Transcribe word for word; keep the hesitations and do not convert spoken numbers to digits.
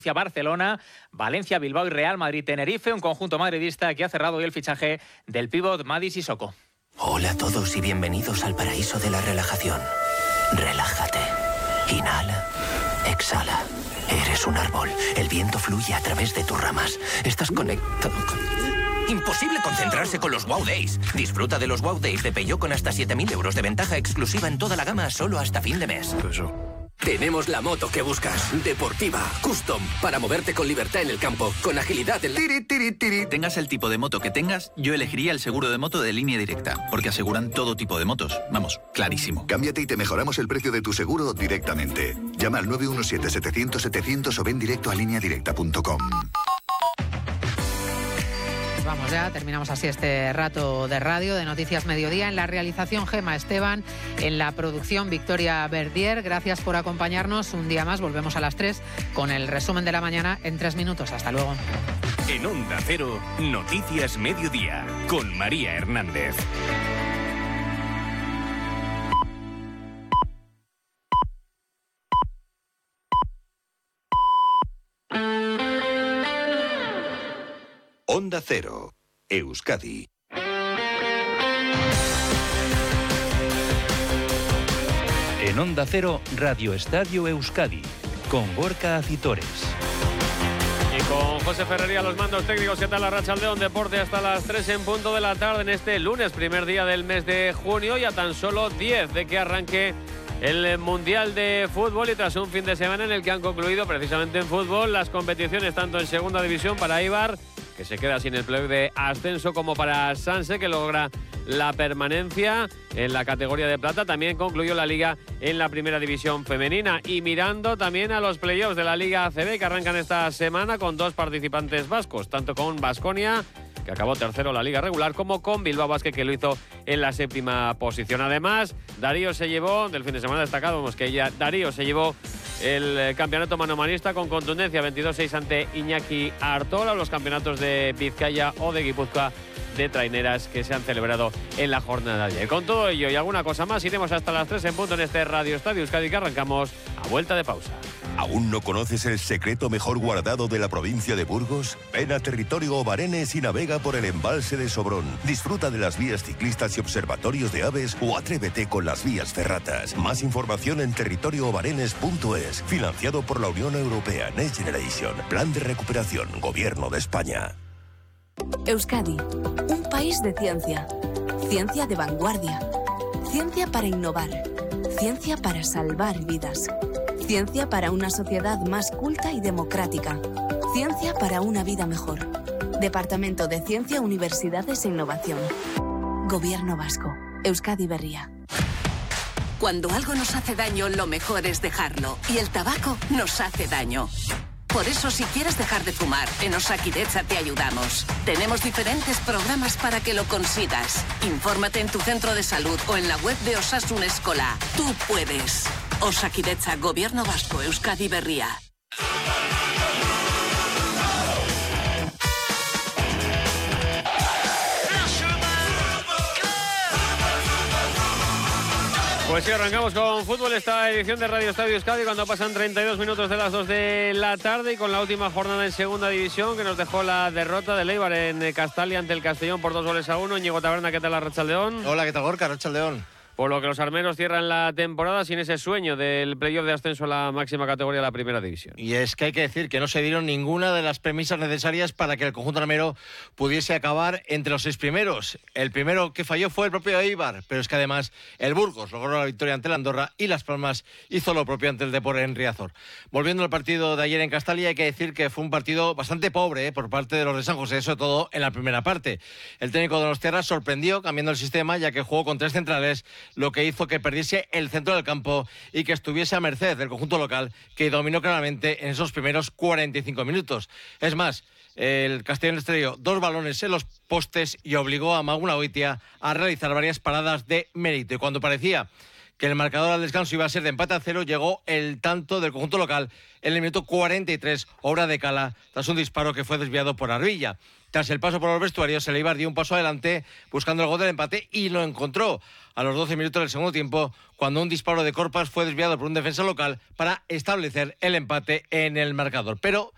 Barcelona, Valencia, Bilbao y Real Madrid-Tenerife, un conjunto madridista que ha cerrado hoy el fichaje del pívot Mady Sissoko. Hola a todos y bienvenidos al paraíso de la relajación. Relájate. Inhala. Exhala. Eres un árbol. El viento fluye a través de tus ramas. Estás conectado con... Imposible concentrarse con los Wow Days. Disfruta de los Wow Days de Peugeot con hasta siete mil euros de ventaja exclusiva en toda la gama solo hasta fin de mes. Tenemos la moto que buscas. Deportiva, custom, para moverte con libertad en el campo, con agilidad en la... Tiri, tiri, tiri. Tengas el tipo de moto que tengas, yo elegiría el seguro de moto de Línea Directa, porque aseguran todo tipo de motos. Vamos, clarísimo. Cámbiate y te mejoramos el precio de tu seguro directamente. Llama al nueve uno siete, setecientos, setecientos o ven directo a línea directa punto com. Vamos ya, terminamos así este rato de radio de Noticias Mediodía. En la realización Gema Esteban, en la producción Victoria Verdier. Gracias por acompañarnos un día más. Volvemos a las tres con el resumen de la mañana en tres minutos. Hasta luego. En Onda Cero, Noticias Mediodía, con María Hernández. Onda Cero, Euskadi. En Onda Cero, Radio Estadio Euskadi, con Gorka Acitores. Y con José Ferrería a los mandos técnicos. ¿Qué tal? Arratsaldeon Deporte hasta las tres en punto de la tarde en este lunes, primer día del mes de junio, y a tan solo diez de que arranque el Mundial de Fútbol, y tras un fin de semana en el que han concluido precisamente en fútbol las competiciones tanto en segunda división para Eibar, que se queda sin el playoff de ascenso, como para Sanse, que logra la permanencia en la categoría de plata. También concluyó la Liga en la primera división femenina. Y mirando también a los playoffs de la Liga A C B, que arrancan esta semana con dos participantes vascos, tanto con Baskonia, que acabó tercero la liga regular, como con Bilbao Basket, que lo hizo en la séptima posición. Además, Darío se llevó, del fin de semana destacado, vemos que ya Darío se llevó el campeonato manomanista con contundencia, veintidós seis ante Iñaki Artola, los campeonatos de Vizcaya o de Guipúzcoa de traineras que se han celebrado en la jornada de ayer. Con todo ello y alguna cosa más, iremos hasta las tres en punto en este Radio Estadio Euskadi, que arrancamos a vuelta de pausa. ¿Aún no conoces el secreto mejor guardado de la provincia de Burgos? Ven a Territorio Obarenes y navega por el embalse de Sobrón. Disfruta de las vías ciclistas y observatorios de aves o atrévete con las vías ferratas. Más información en territorio obarenes punto es. Financiado por la Unión Europea Next Generation. Plan de recuperación. Gobierno de España. Euskadi, un país de ciencia. Ciencia de vanguardia. Ciencia para innovar. Ciencia para salvar vidas. Ciencia para una sociedad más culta y democrática. Ciencia para una vida mejor. Departamento de Ciencia, Universidades e Innovación. Gobierno Vasco. Euskadi Berria. Cuando algo nos hace daño, lo mejor es dejarlo. Y el tabaco nos hace daño. Por eso, si quieres dejar de fumar, en Osakidetza te ayudamos. Tenemos diferentes programas para que lo consigas. Infórmate en tu centro de salud o en la web de Osasun Eskola. Tú puedes. Osakidetza, Gobierno Vasco, Euskadi Berria. Pues sí, arrancamos con fútbol esta edición de Radio Estadio Euskadi cuando pasan treinta y dos minutos de las dos de la tarde, y con la última jornada en segunda división, que nos dejó la derrota del Eibar en Castalia ante el Castellón por dos goles a uno. Íñigo Taberna, ¿qué tal, Arratsaldeon? Hola, ¿qué tal, Gorka? Arratsaldeon. Por lo que los armeros cierran la temporada sin ese sueño del playoff de ascenso a la máxima categoría de la primera división. Y es que hay que decir que no se dieron ninguna de las premisas necesarias para que el conjunto armero pudiese acabar entre los seis primeros. El primero que falló fue el propio Eibar, pero es que además el Burgos logró la victoria ante el Andorra y Las Palmas hizo lo propio ante el Depor en Riazor. Volviendo al partido de ayer en Castalia, hay que decir que fue un partido bastante pobre eh, por parte de los de San José, sobre todo en la primera parte. El técnico de Donostiarra sorprendió cambiando el sistema, ya que jugó con tres centrales, lo que hizo que perdiese el centro del campo y que estuviese a merced del conjunto local, que dominó claramente en esos primeros cuarenta y cinco minutos. Es más, el Castellón estrelló dos balones en los postes y obligó a Maguna Goitia a realizar varias paradas de mérito. Y cuando parecía que el marcador al descanso iba a ser de empate a cero, llegó el tanto del conjunto local en el minuto cuarenta y tres, obra de Cala, tras un disparo que fue desviado por Arbilla. Tras el paso por los vestuarios, el Eibar dio un paso adelante buscando el gol del empate y lo encontró a los doce minutos del segundo tiempo, cuando un disparo de Corpas fue desviado por un defensa local para establecer el empate en el marcador. Pero